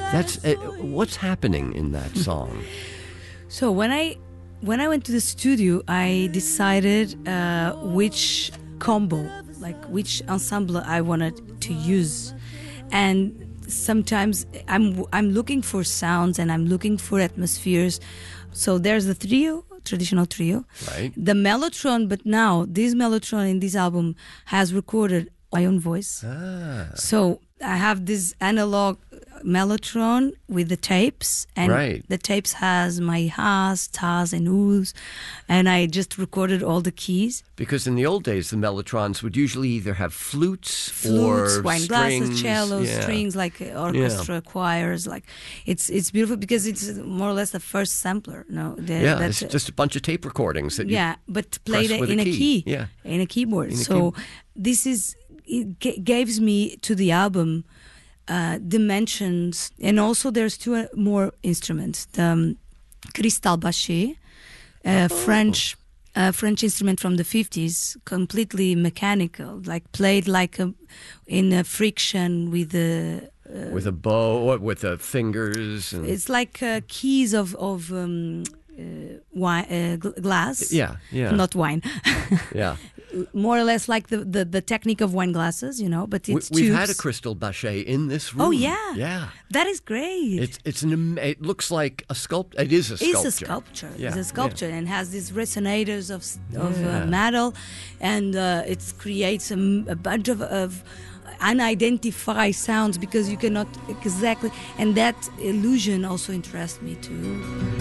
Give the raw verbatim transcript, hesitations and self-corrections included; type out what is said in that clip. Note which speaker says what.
Speaker 1: That's uh, what's happening in that song.
Speaker 2: So when I when I went to the studio, I decided uh, which combo, like which ensemble I wanted to use, and sometimes I'm I'm looking for sounds and I'm looking for atmospheres. So there's the trio, traditional trio,
Speaker 1: Right.
Speaker 2: the mellotron. But now this mellotron in this album has recorded my own voice.
Speaker 1: Ah.
Speaker 2: So I have this analog mellotron with the tapes, and
Speaker 1: Right.
Speaker 2: the tapes has my has, tas, and oohs, and I just recorded all the keys.
Speaker 1: Because in the old days, the mellotrons would usually either have flutes,
Speaker 2: Flutes,
Speaker 1: or
Speaker 2: wine
Speaker 1: strings.
Speaker 2: glasses, cellos,
Speaker 1: Yeah.
Speaker 2: strings, like uh, orchestra, choirs. Like it's it's beautiful because it's more or less the first sampler. No, the,
Speaker 1: Yeah,
Speaker 2: that's
Speaker 1: it's just a bunch of tape recordings that you
Speaker 2: yeah, but played
Speaker 1: press with
Speaker 2: in
Speaker 1: a
Speaker 2: a
Speaker 1: key.
Speaker 2: key,
Speaker 1: Yeah.
Speaker 2: in a keyboard.
Speaker 1: In a
Speaker 2: so
Speaker 1: key-
Speaker 2: this is it g- gives me to the album uh, dimensions, and also there's two uh, more instruments: the um, cristal bachet, uh,
Speaker 1: Oh.
Speaker 2: French. Uh, French instrument from the fifties, completely mechanical, like played like a, in a friction with the. Uh,
Speaker 1: with a bow, or with the fingers. And,
Speaker 2: it's like uh, keys of of um, uh, wine, uh, gl- glass.
Speaker 1: yeah, yeah,
Speaker 2: Not wine.
Speaker 1: yeah.
Speaker 2: More or less like the, the, the technique of wine glasses, you know, but
Speaker 1: We,
Speaker 2: it's
Speaker 1: we've
Speaker 2: tubes.
Speaker 1: had a crystal bachet in this room.
Speaker 2: Oh, yeah.
Speaker 1: yeah.
Speaker 2: That is great.
Speaker 1: It's it's an am- it looks like a sculpt. It is a
Speaker 2: It's
Speaker 1: sculpture.
Speaker 2: a sculpture.
Speaker 1: Yeah,
Speaker 2: It's a sculpture and has these resonators of s- of
Speaker 1: Yeah.
Speaker 2: uh, metal, and uh, it creates a, m- a bunch of, of unidentified sounds because you cannot exactly. And that illusion also interests me too.